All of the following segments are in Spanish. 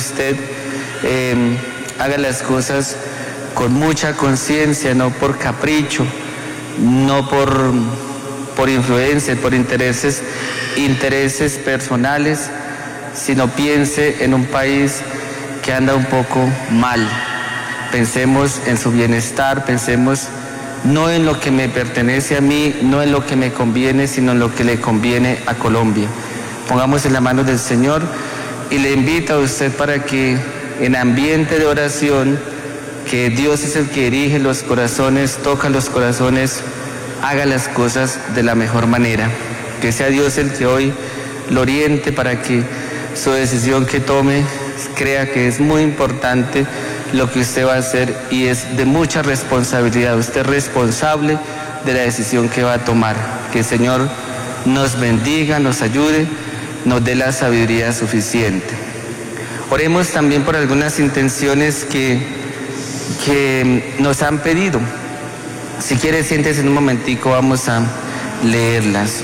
usted haga las cosas con mucha conciencia, no por capricho, no por influencia, por intereses personales, sino piense en un país que anda un poco mal. Pensemos en su bienestar, pensemos no en lo que me pertenece a mí, no en lo que me conviene, sino en lo que le conviene a Colombia. Pongamos en la mano del Señor y le invito a usted para que en ambiente de oración, que Dios es el que dirige los corazones, toca los corazones, haga las cosas de la mejor manera. Que sea Dios el que hoy lo oriente para que su decisión que tome crea que es muy importante lo que usted va a hacer y es de mucha responsabilidad. Usted es responsable de la decisión que va a tomar. Que el Señor nos bendiga, nos ayude, nos dé la sabiduría suficiente. Oremos también por algunas intenciones que nos han pedido. Si quiere, siéntese en un momentico, vamos a leerlas.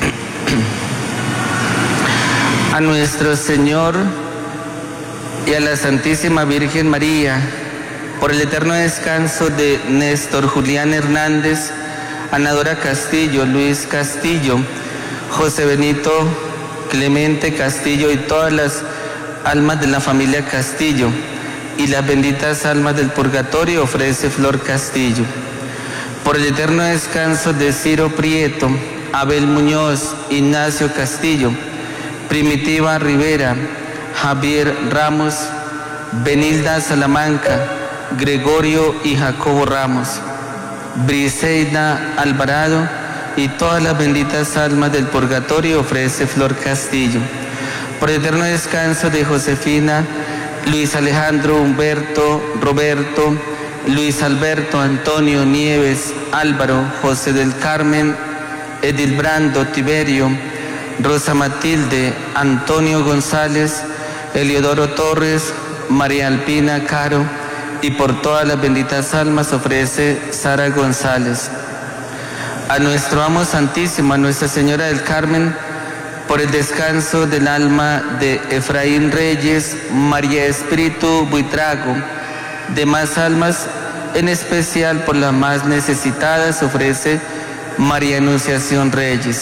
A nuestro Señor y a la Santísima Virgen María, por el eterno descanso de Néstor Julián Hernández, Ana Dora Castillo, Luis Castillo, José Benito Clemente Castillo y todas las almas de la familia Castillo, y las benditas almas del purgatorio, ofrece Flor Castillo. Por el eterno descanso de Ciro Prieto, Abel Muñoz, Ignacio Castillo, Primitiva Rivera, Javier Ramos, Benilda Salamanca, Gregorio y Jacobo Ramos, Briseida Alvarado y todas las benditas almas del purgatorio, ofrece Flor Castillo. Por el eterno descanso de Josefina, Luis Alejandro, Humberto, Roberto, Luis Alberto, Antonio, Nieves, Álvaro, José del Carmen, Edilbrando, Tiberio, Rosa Matilde, Antonio González, Eliodoro Torres, María Alpina Caro, y por todas las benditas almas ofrece Sara González. A nuestro amo santísimo, a Nuestra Señora del Carmen, por el descanso del alma de Efraín Reyes, María Espíritu Buitrago, demás almas, en especial por las más necesitadas, ofrece María Anunciación Reyes.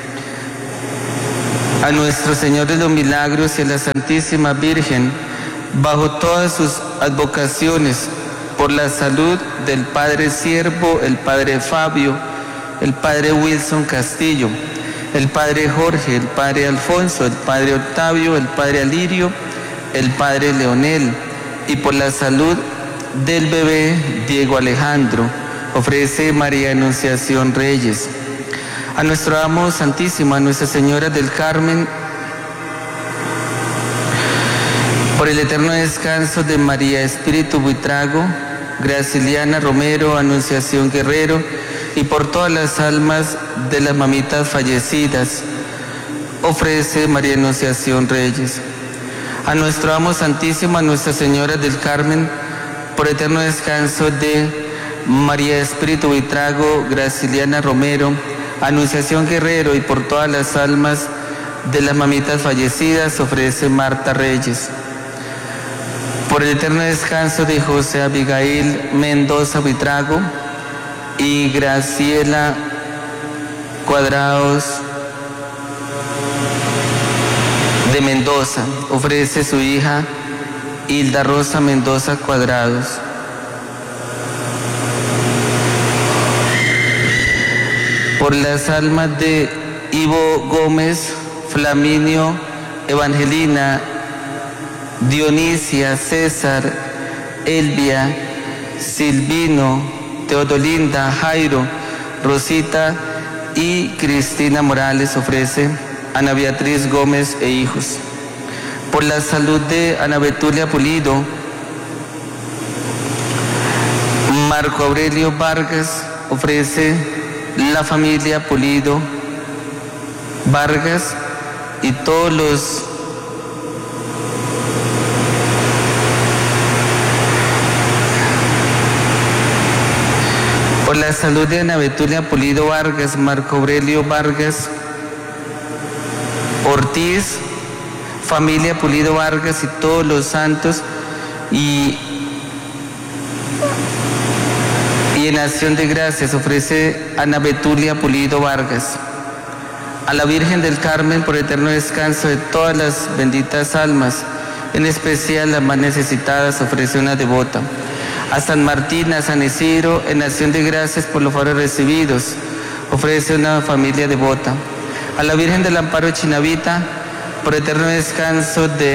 A nuestro Señor de los Milagros y a la Santísima Virgen, bajo todas sus advocaciones, por la salud del Padre Siervo, el Padre Fabio, el Padre Wilson Castillo, el Padre Jorge, el Padre Alfonso, el Padre Octavio, el Padre Alirio, el Padre Leonel, y por la salud del bebé Diego Alejandro, ofrece María Anunciación Reyes. A nuestro amo santísimo, a Nuestra Señora del Carmen, por el eterno descanso de María Espíritu Buitrago, Graciliana Romero, Anunciación Guerrero, y por todas las almas de las mamitas fallecidas, ofrece María Anunciación Reyes. A nuestro amo santísimo, a Nuestra Señora del Carmen, por eterno descanso de María Espíritu Buitrago, Graciliana Romero, Anunciación Guerrero, y por todas las almas de las mamitas fallecidas, ofrece Marta Reyes. Por el eterno descanso de José Abigail Mendoza Buitrago y Graciela Cuadrados de Mendoza, ofrece su hija Hilda Rosa Mendoza Cuadrados. Por las almas de Ivo Gómez, Flaminio, Evangelina, Dionisia, César, Elvia, Silvino, Teodolinda, Jairo, Rosita y Cristina Morales, ofrece Ana Beatriz Gómez e hijos. Por la salud de Ana Betulia Pulido, Marco Aurelio Vargas, ofrece la familia Pulido Vargas y todos los por la salud de Ana Betulia Pulido Vargas, Marco Aurelio Vargas Ortiz, familia Pulido Vargas y todos los santos, y en acción de gracias ofrece Ana Betulia Pulido Vargas. A la Virgen del Carmen por eterno descanso de todas las benditas almas, en especial las más necesitadas, ofrece una devota. A San Martín, a San Isidro, en acción de gracias por los favores recibidos, ofrece una familia devota. A la Virgen del Amparo Chinavita, por eterno descanso de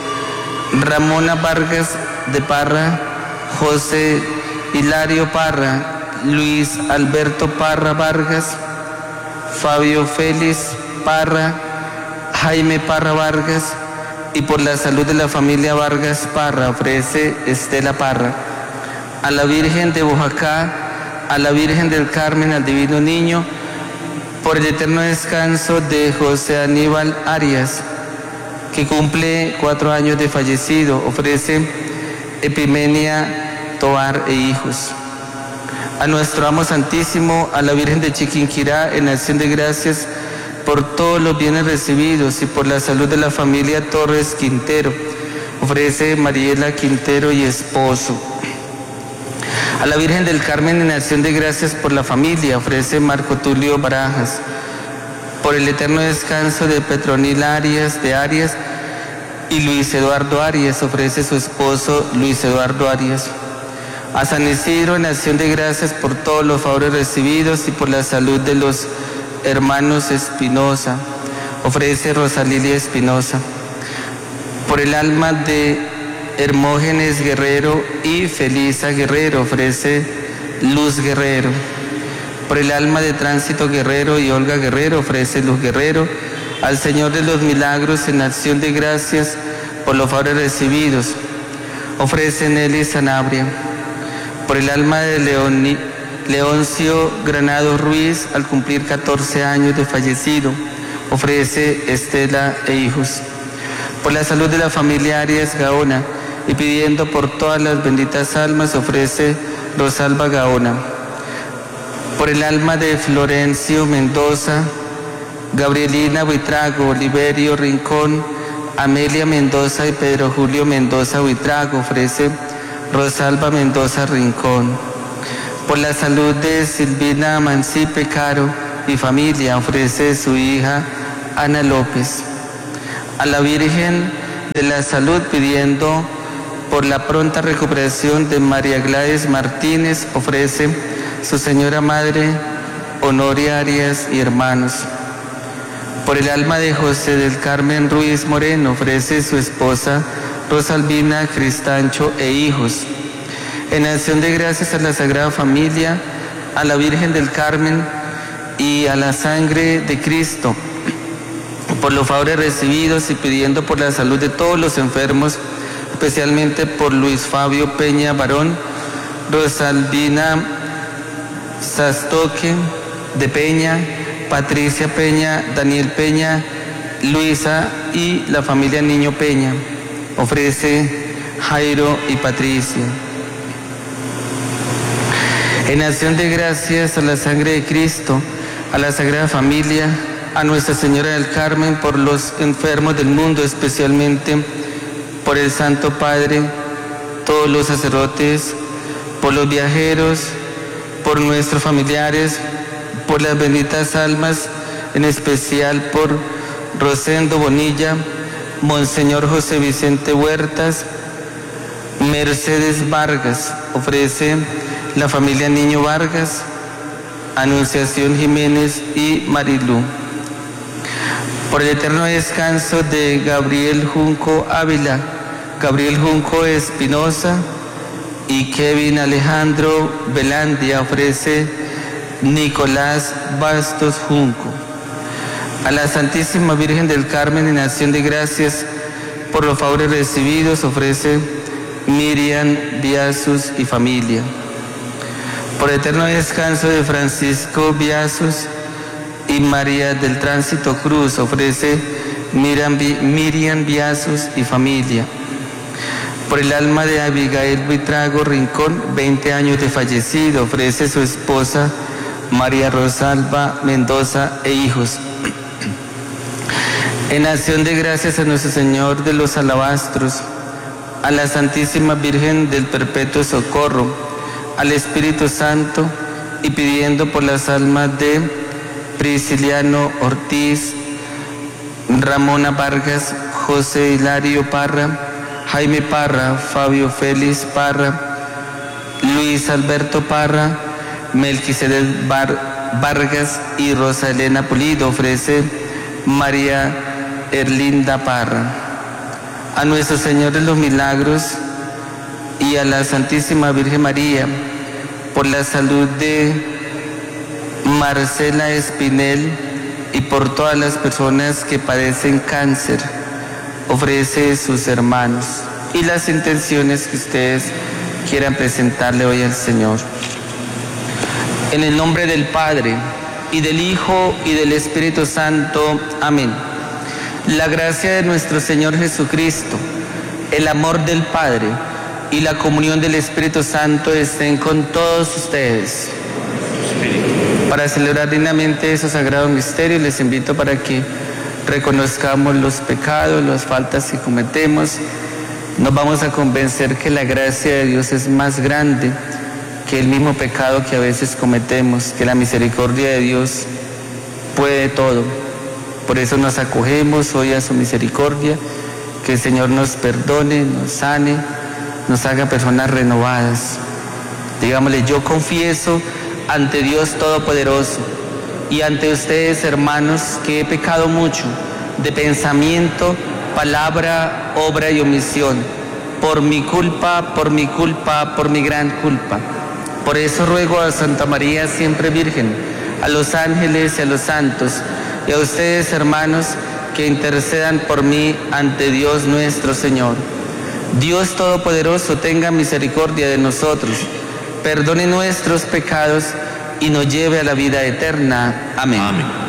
Ramona Vargas de Parra, José Hilario Parra, Luis Alberto Parra Vargas, Fabio Félix Parra, Jaime Parra Vargas, y por la salud de la familia Vargas Parra ofrece Estela Parra. A la Virgen de Oaxaca, a la Virgen del Carmen, al Divino Niño, por el eterno descanso de José Aníbal Arias, que cumple 4 años de fallecido, ofrece Epimenia Tovar e hijos. A nuestro Amo Santísimo, a la Virgen de Chiquinquirá, en acción de gracias por todos los bienes recibidos y por la salud de la familia Torres Quintero, ofrece Mariela Quintero y esposo. A la Virgen del Carmen, en acción de gracias por la familia, ofrece Marco Tulio Barajas. Por el eterno descanso de Petronila Arias de Arias y Luis Eduardo Arias, ofrece su esposo Luis Eduardo Arias. A San Isidro, en acción de gracias por todos los favores recibidos y por la salud de los hermanos Espinosa, ofrece Rosalilia Espinosa. Por el alma de Hermógenes Guerrero y Felisa Guerrero, ofrece Luz Guerrero. Por el alma de Tránsito Guerrero y Olga Guerrero, ofrece Luz Guerrero. Al Señor de los Milagros, en acción de gracias por los favores recibidos, ofrece Nelly Sanabria. Por el alma de Leoncio Granado Ruiz, al cumplir 14 años de fallecido, ofrece Estela e hijos. Por la salud de la familia Arias Gaona y pidiendo por todas las benditas almas, ofrece Rosalba Gaona. Por el alma de Florencio Mendoza, Gabrielina Buitrago, Oliverio Rincón, Amelia Mendoza y Pedro Julio Mendoza Buitrago, ofrece Rosalba Mendoza Rincón. Por la salud de Silvina Mancipe Caro y familia, ofrece su hija Ana López. A la Virgen de la Salud, pidiendo por la pronta recuperación de María Gladys Martínez, ofrece su señora madre Honoria Arias y hermanos. Por el alma de José del Carmen Ruiz Moreno, ofrece su esposa Rosalvina Cristancho e hijos. En acción de gracias a la Sagrada Familia, a la Virgen del Carmen y a la sangre de Cristo, por los favores recibidos y pidiendo por la salud de todos los enfermos, especialmente por Luis Fabio Peña Barón, Rosalvina Sastoque de Peña, Patricia Peña, Daniel Peña, Luisa y la familia Niño Peña, ofrece Jairo y Patricia. En acción de gracias a la sangre de Cristo, a la Sagrada Familia, a Nuestra Señora del Carmen, por los enfermos del mundo, especialmente por el Santo Padre, todos los sacerdotes, por los viajeros, por nuestros familiares, por las benditas almas, en especial por Rosendo Bonilla, Monseñor José Vicente Huertas, Mercedes Vargas, ofrece la familia Niño Vargas, Anunciación Jiménez y Marilú. Por el eterno descanso de Gabriel Junco Ávila, Gabriel Junco Espinosa y Kevin Alejandro Velandia, ofrece Nicolás Bastos Junco. A la Santísima Virgen del Carmen, en acción de gracias por los favores recibidos, ofrece Miriam Viasus y familia. Por eterno descanso de Francisco Viasus y María del Tránsito Cruz, ofrece Miriam Viasus y familia. Por el alma de Abigail Buitrago Rincón, 20 años de fallecido, ofrece su esposa María Rosalba Mendoza e hijos. En acción de gracias a nuestro Señor de los Alabastros, a la Santísima Virgen del Perpetuo Socorro, al Espíritu Santo, y pidiendo por las almas de Prisciliano Ortiz, Ramona Vargas, José Hilario Parra, Jaime Parra, Fabio Félix Parra, Luis Alberto Parra, Melquisedec Vargas y Rosa Elena Pulido, ofrece María Erlinda Parra. A nuestro Señor de los Milagros y a la Santísima Virgen María, por la salud de Marcela Espinel y por todas las personas que padecen cáncer, ofrece sus hermanos y las intenciones que ustedes quieran presentarle hoy al Señor. En el nombre del Padre, y del Hijo, y del Espíritu Santo. Amén. La gracia de nuestro Señor Jesucristo, el amor del Padre y la comunión del Espíritu Santo estén con todos ustedes. Para celebrar dignamente esos sagrados misterios, les invito para que reconozcamos los pecados, las faltas que cometemos. Nos vamos a convencer que la gracia de Dios es más grande que el mismo pecado que a veces cometemos, que la misericordia de Dios puede todo. Por eso nos acogemos hoy a su misericordia, que el Señor nos perdone, nos sane, nos haga personas renovadas. Digámosle: yo confieso ante Dios Todopoderoso y ante ustedes, hermanos, que he pecado mucho de pensamiento, palabra, obra y omisión, por mi culpa, por mi gran culpa. Por eso ruego a Santa María, siempre Virgen, a los ángeles y a los santos, y a ustedes, hermanos, que intercedan por mí ante Dios nuestro Señor. Dios Todopoderoso tenga misericordia de nosotros, perdone nuestros pecados y nos lleve a la vida eterna. Amén. Amén.